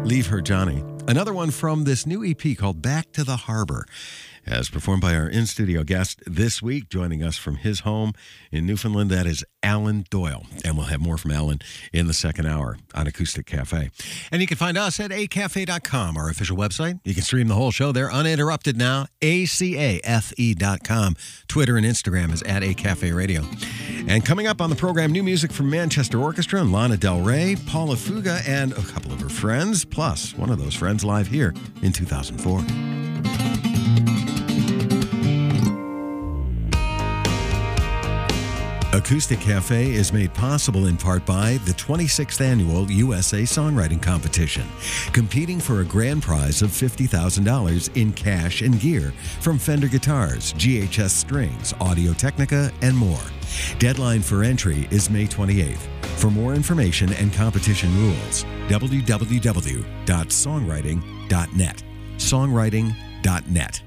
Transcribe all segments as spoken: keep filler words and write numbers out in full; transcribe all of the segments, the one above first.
Leave Her Johnny. Another one from this new E P called Back to the Harbor, as performed by our in-studio guest this week, joining us from his home in Newfoundland. That is Alan Doyle. And we'll have more from Alan in the second hour on Acoustic Cafe. And you can find us at a cafe dot com, our official website. You can stream the whole show there uninterrupted now, A C A F E dot com. Twitter and Instagram is at A Cafe Radio. And coming up on the program, new music from Manchester Orchestra and Lana Del Rey, Paula Fuga, and a couple of her friends, plus one of those friends live here in two thousand four. Acoustic Cafe is made possible in part by the twenty-sixth Annual U S A Songwriting Competition, competing for a grand prize of fifty thousand dollars in cash and gear from Fender Guitars, G H S Strings, Audio-Technica, and more. Deadline for entry is May twenty-eighth. For more information and competition rules, w w w dot songwriting dot net. songwriting dot net.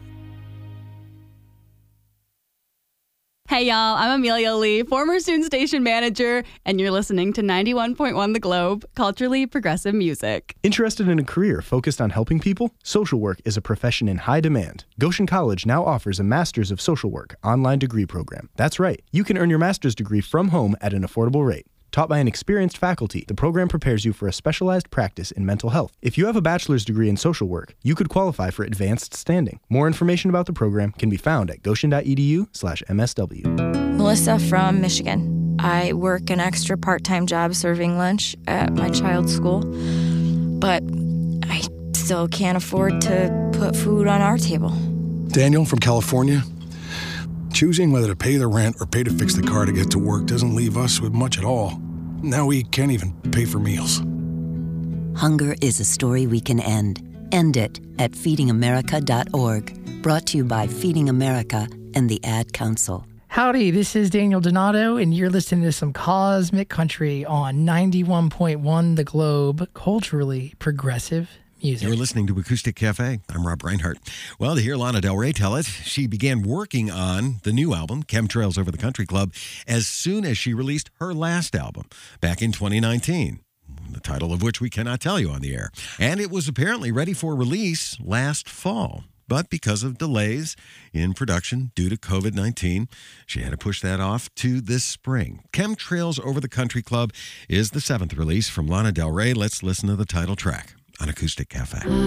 Hey y'all, I'm Amelia Lee, former student station manager, and you're listening to ninety-one point one The Globe, culturally progressive music. Interested in a career focused on helping people? Social work is a profession in high demand. Goshen College now offers a Master's of Social Work online degree program. That's right, you can earn your master's degree from home at an affordable rate. Taught by an experienced faculty, the program prepares you for a specialized practice in mental health. If you have a bachelor's degree in social work, you could qualify for advanced standing. More information about the program can be found at goshen dot e d u slash m s w. Melissa from Michigan. I work an extra part-time job serving lunch at my child's school, but I still can't afford to put food on our table. Daniel from California. Choosing whether to pay the rent or pay to fix the car to get to work doesn't leave us with much at all. Now we can't even pay for meals. Hunger is a story we can end. End it at feeding america dot org. Brought to you by Feeding America and the Ad Council. Howdy, this is Daniel Donato, and you're listening to some Cosmic Country on ninety-one point one The Globe, culturally progressive music. You're listening to Acoustic Cafe. I'm Rob Reinhardt. Well, to hear Lana Del Rey tell it, she began working on the new album, Chemtrails Over the Country Club, as soon as she released her last album back in twenty nineteen, the title of which we cannot tell you on the air. And it was apparently ready for release last fall. But because of delays in production due to covid nineteen, she had to push that off to this spring. Chemtrails Over the Country Club is the seventh release from Lana Del Rey. Let's listen to the title track on Acoustic Cafe.